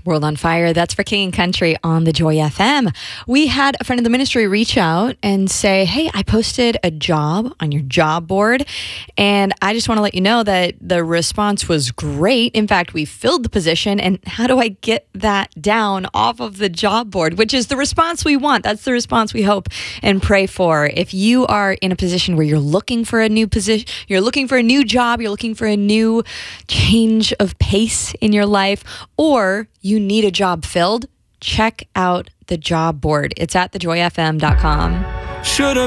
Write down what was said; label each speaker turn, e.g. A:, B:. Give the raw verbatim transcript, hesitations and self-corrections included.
A: World on Fire. That's for King and Country on the Joy F M. We had a friend of the ministry reach out and say, hey, I posted a job on your job board, and I just want to let you know that the response was great. In fact, we filled the position, and how do I get that down off of the job board, which is the response we want. That's the response we hope and pray for. If you are in a position where you're looking for a new position, you're looking for a new job, you're looking for a new change of pace in your life, or you need a job filled, check out the job board. It's at the joy f m dot com.
B: Shoulda